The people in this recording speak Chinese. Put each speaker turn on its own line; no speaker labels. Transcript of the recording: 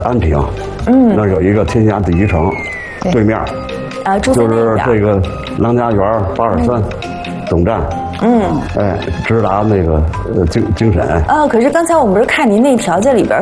安平，那儿有一个天下第一城，对面，就是这个郎家园83总站。直达那个京沈。
可是刚才我们不是看您那条件里边